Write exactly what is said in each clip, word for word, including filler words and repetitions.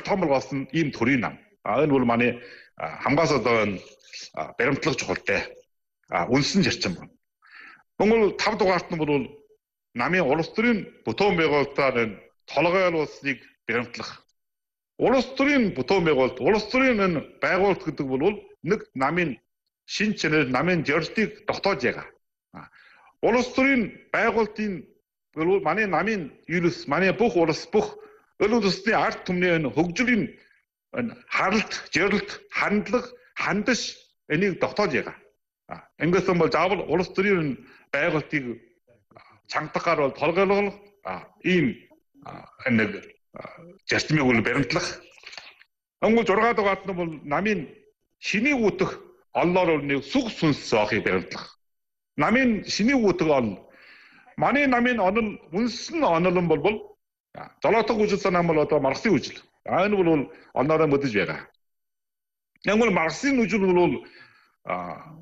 том болгоос нь ийм төрийн нам. А энэ бол манай хамгаас одоо энэ баримтлах чухалтай. А үнсэн зарчим байна. Монгол тав дугаарт нь бол намын улс төрийн бүтээн байгуулалтаар толгой улсыг баримтлах. Улс төрийн бүтээн байгуулалт, улс төрийн энэ байгуулалт гэдэг бол нэг намын шин чанар, намын зорилтыг тогтоож байгаа. Улс төрийн байгуулалтын бол манай намын юус, манай бүх улс бүх өлөө төсний ард түмний хөгжлийн харалт, зорилт, хандлага, хандаж энийг тогтоож байгаа. Ингэсэн бол заавал улс төрийн байгуулалтыг чангатгаар бол толгойлгох ийм нэг зарчмыг үл баримтлах. Өнгө зургаад байгаа нь бол намын шиний үүтэх оллоор нэг сүг сүнс зоохыг баримтлах. Намын шиний үүтэх ол манай намын онол үнсэн онолон болбол золотог үжил санаа бол одоо Марксийн үжил. А энэ бол онороо мөдөж байгаа. Ангол Марксийн үжил бол а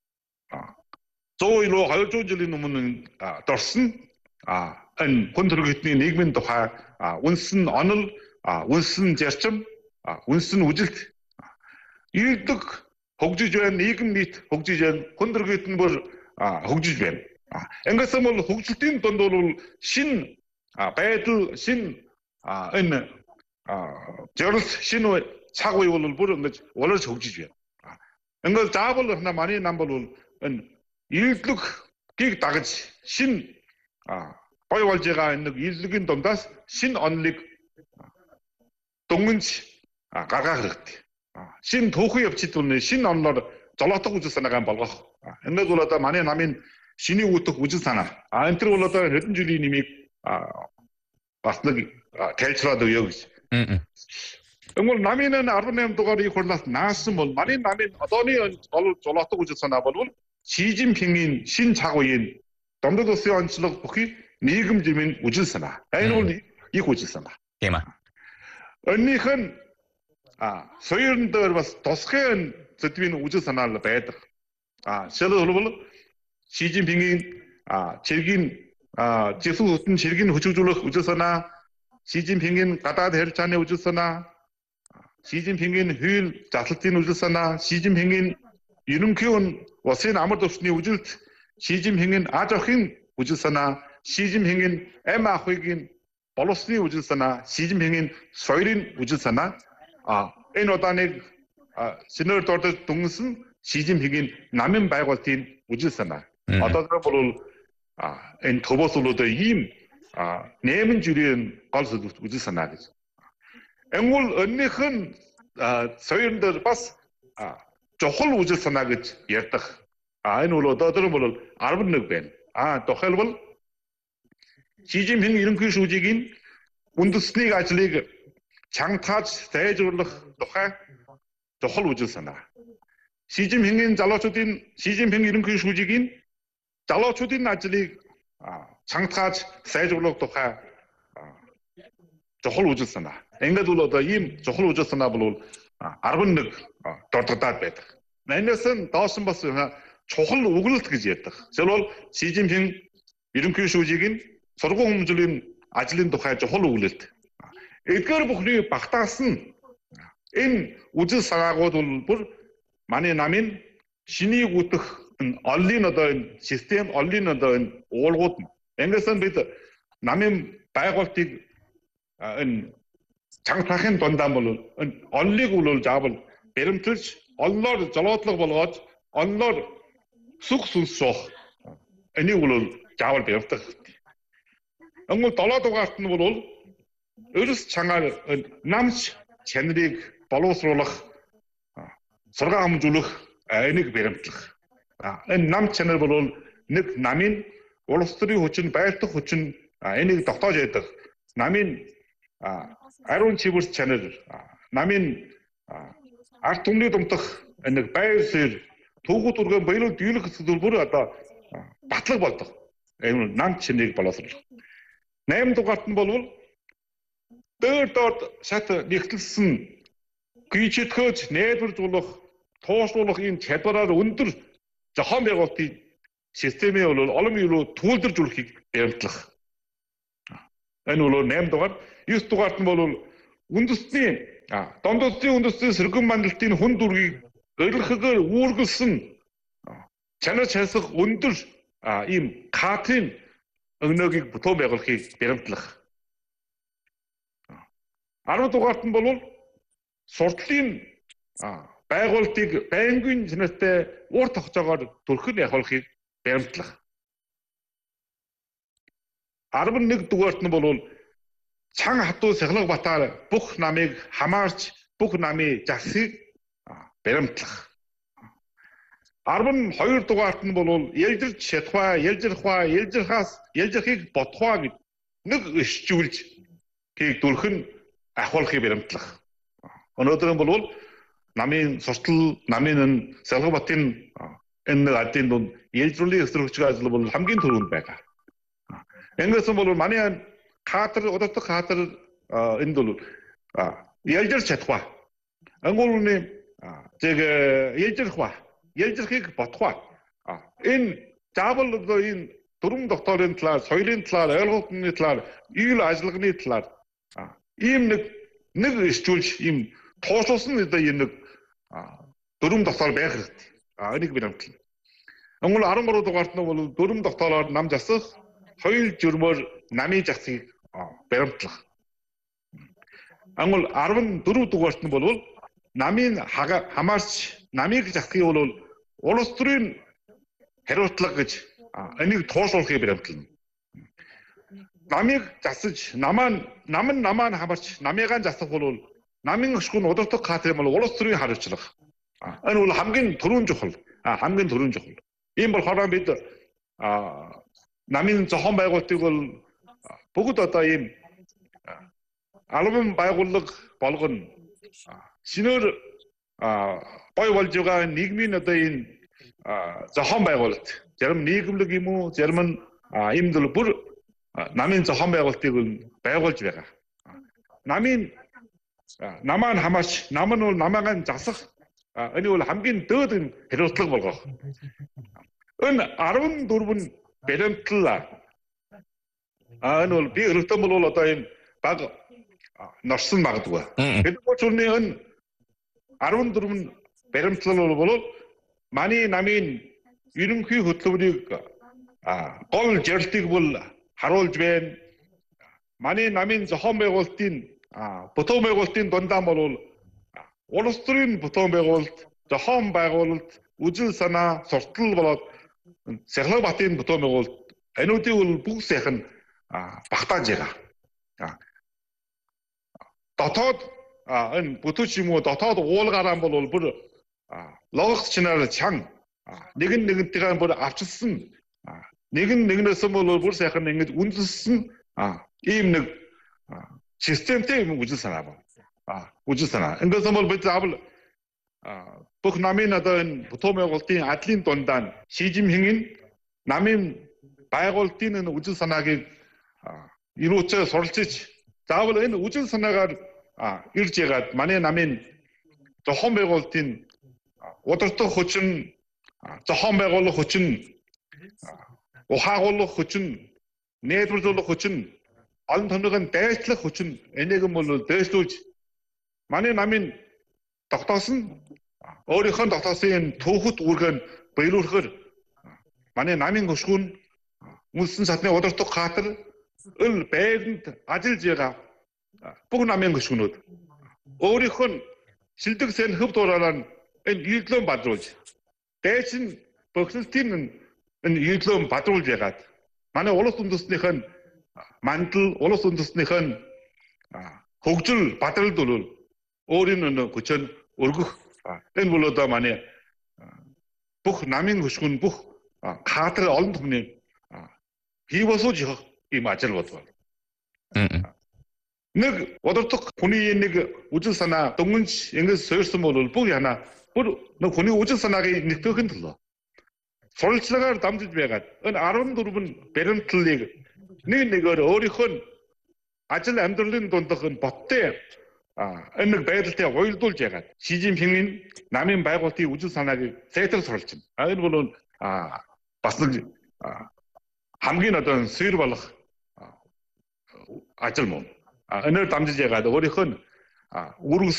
зөө илүү хоёрдугаар жилийн өмнө дорсон а энэ хүн төрөлхтний нийгмийн тухай үнсэн онол, үнсэн зарчим, үнсэн үжилт ийдэг хөгжиж байна, нийгэм нийт хөгжиж байна, хүн төрөлхтн бүр хөгжиж байна. Ингэсэн бол хөгжилтийн донд бол шин байдал, шин энэ зорилт, шин цаг үе бол бүр ингэж улирч хөгжиж байна. Ингээд заавал манай нам бол энэ ийдлэг гиг дагаж шин бой болж байгаа нэг ийдлэгийн дундаас шин онлыг дөнгөнж гаргах хэрэгтэй. Шин түүхэн явцад бол шин онлоор золотог үжил санаагаа болгох. Ингээд бол одоо манай намын шиний үүтэх үжил санаа. А энэ төр бол одоо хэдэн жилийн нэмийг бас нэг тайлбараад өгье гэж. Өнгөр намын арван найман дугаар их хурлаас наасан бол манай намын одооны золотог үжил санаа бол Ши Жинпингийн шин цаг үеийн Домдод улсын онцлог бүхий нийгэм жимийн үжил санаа. Энэ бол их үжил санаа. Тийм аа. Өннийх нь а соёрн дээр бас тусгай зөвдвийн үжил санаа л байдаг. А жишээлбэл Ши Жинпингийн а цэргийн а жишүүн хөтөн цэргийн хөшөжүүлэх үжил санаа, Ши Жинпингийн гадаад харилцааны үжил санаа, Ши Жинпингийн хууль заслалтын үжил санаа, Ши Жинпингийн ерөнхий улсын амар төвчний үжилт, Ши Жинпингийн аж ахуйн үжил санаа, Ши Жинпингийн эм ахуйгийн боловсны үжил санаа, Ши Жинпингийн соёлын үжил санаа. А энэ удааныг синер дордож дүнсэн Ши Жинпингийн намын байгуулалтын үжил санаа. Одоо бол энэ төвөөс бол одоо ийм нэмэн жирийн гол үжил санаа гэж. Энгүүл önнийх нь соёлын дээр бас чухал үжил санаа гэж ярьдаг. А энэ бол одоо бол арван нэг байна. А тухайлбал Ши Жинпин ерөнхий шүүжийн үндэсний ажлыг чангатгааж сайжруулах тухай чухал үжил санаа. Ши Жинпингийн залуучуудын Ши Жинпин ерөнхий шүүжийн залуучуудын ажлыг чангатгааж сайжруулах тухай чухал үжил санаа. Ингээд бол одоо ийм чухал үжил санаа бол арван нэг дордогдаад байдаг. Энэс нь доосон бас чухал үгэлэлт гэж ярьдаг. Жишээлбэл Ши Жинпин ерөнхий шүүжийн сургууль хүмүүжлийн ажлын тухай чухал үгэлэлт. Эдгээр бүхний багтаас нь энэ үжил санаагууд бол бүр манай намын шиний гүтэх оллын одоо энэ систем, оллын одоо энэ уулгууд нь. Ингэээс нь бид намын байгуулалтыг энэ чангатахын дундаа бол энэ оллыг бол заавал баримталж, оллоор золоодлого болгоод, оллоор сүх сүнс суух. Энийг бол заавал баримтах. Өнгө долоо дугаарт нь бол өрс чангаар намч чанарыг боловсруулах, сургаан хамжуулах энийг баримтлах. Энэ нам чанар бол нэг намын улс төрийн хүчин, байлдах хүчин энийг тогтоож яддаг. Намын ариун чивэрс чанар, намын ард түмний думтах нэг байр суурь, түүхүүд үргэн баялаг дийлэх зүйл бүр одоо батлаг болдог. Энэ нам чанарыг боловсруулах. Найм дугаарт нь бол дээр доод шат нэгтлсэн гүйчэтгэж, найдваржуулах, туушлуулах ийм чадвараар өндөр зохион байгуулалтын системээ бол олон юуруу түүлдэржүүлэхийг баримтлах. Энэ бол найм дугаар. девять дугаарт нь бол үндэсний А дондоцын үндэсний сэргэн мандалтын хүн дүргийг өргөхөөр үүргэлсэн чанар чансах өндөр ийм кадрын өгнөөгийг бүтээн байгуулахыг баримтлах. арав дугаарт нь бол сурдлын байгуулалтыг байнгын чанартай уур тогтоогоор төрхөн явуулахыг баримтлах. арав и нэг дугаарт нь бол Чан хатуу Сахилга Батар бүх намыг хамаарч бүх намын засгийг баримтлах. арав и хоёр дугаарт нь бол ялжирч чадхаа, ялжирхаа, ялжирхаас ялжирхийг бодхаа гэд нэг ишжүүлж тийг дүрхэн ахуулахыг баримтлах. Өнөөдөр бол намын суртал, намын Сахилга Батын энэ адын дунд ялжруулын эсрэг хүчтэй ажил бол хамгийн түрүүнд байгаа. Ингэсэн бол манай кадр удирдах кадр энд бол ялжирч чадхаа. Ангуулны тэг ялжирхаа, ялжирхийг бодхаа. Энэ заавал энэ дөрвөн докторийн талаар, соёлын талаар, ойлголтны талаар, ил ажиллаганы талаар ийм нэг нэг ишжүүлж ийм тооцоолсон энэ нэг дөрвөн доктор байх хэрэгтэй. Энийг би намтлаа. Ангуул арван гурав дугаарт нь бол дөрвөн доктороор нам засах, соёл журмоор намын засгийг баримтлах. Ангуул арав и дөрөв дугаарт нь бол намын хамаарч намыг засгийг бол улс төрийн хариуцлага гэж энийг тооцоолохыг баримтлана. Намыг засаж, намаа нам нь намаа хамаарч намыгаа засах бол намын өшгөн удирдах кадрын бол улс төрийн хариуцлага. Энэ бол хамгийн түрүүн чухал. Хамгийн түрүүн чухал. Ийм болохоор бид намын зохион байгуулалтыг бол бүгд одоо ийм албан байгууллага болгоно. Шинээр гой болж байгаа нийгмийн одоо энэ зохион байгуулалт. Зарим нийгэмлэг юм уу, зарим нь ийм л бүр намын зохион байгуулалтыг байгуулж байгаа. Намын намаа хамаарч, нам нь бол намаагаа засах энэ бол хамгийн дээд хариуцлага болгох. Энэ арав и дөрөв нь баримтлал. Энэ бол би өргөтөн бол одоо энэ баг норсон магадгүй. Гэдэг учраас энэ арав и дөрөв нь баримтлал бол манай намын ерөнхий хөтөлбөрийг гол жирлтийг бол харуулж байна. Манай намын зохион байгуулалтын бүтээн байгуулалтын дундаа бол улс төрийн бүтээн байгуулалт, зохион байгуулалт, үжил санаа, суртал болоод Сахилга Батын бүтээн байгуулалт энүүдийг бол бүгд сайхан багтааж байгаа. Дотоод энэ бүтүүч юм уу дотоод уулгаараа бол бүр логик чинаар чан нэг нь нэгнтэйгээ бүр авчилсан нэг нь нэгнээс бол бүр сайхан ингэж үнэлсэн ийм нэг системтэй юм үжил санаа ба. Үжил санаа. Ингэсэн бол бид заавал бүх намын одоо энэ бүтээн байгуулалтын адлын дундаа Ши Жинпингийн намын байгуулалтын энэ үжил санааг ирүүцээ суралцж заавал энэ үжил санаагаар ирж ягаад манай намын зохион байгуулалтын удирдах хүчин, зохион байгуулах хүчин, ухаагуулах хүчин, нээрлүүлэх хүчин, олон томьёогын дайчлах хүчин энийг нь бол дайшлуулж манай намын тогтоосон өөрийнхөө тогтоосон түүхэт үүргэн баяруулахаар манай намын хөшгүүн мөлсөн садны удирдах кадр өл байранд ажиллаж байгаа бүх намын хөшгүүнүүд өөрийнхөө шилдэг сэн хөв дуураараа энэ юудлон бадруулж дайчин бохирдлын энэ юудлон бадруулж ягаад манай улс үндэстнийх нь мандал улс үндэстнийх нь хөгжил бадралд бол өөрийн хүчээр өргөх энэ бол одоо манай бүх намын хөшгүүн бүх кадр олон түмний хий босууж явах ийм ажил бодвол. Нэг удирдах хүний нэг үжил санаа дөнгөнч ингэж суурьсан бол бүх яна бүр нэг хүний үжил санааг нэгтгэхийн төлөө сурвалжлагаар дамжиж байгаад энэ арав и дөрөв нь баримтлалыг нэг нэгээр өөрийнхөө ажил амьдралын дундах энэ боттой энэ нэг байдлаа уйлдуулж ягаад Ши Жинпингийн намын байгуулалтын үжил санааг сайтар сурвалж байна. Энэ бол бас нэг хамгийн одоо сэр болох ажил мөн. Энээр дамжиж ягаад өөрийнхөө үргэлж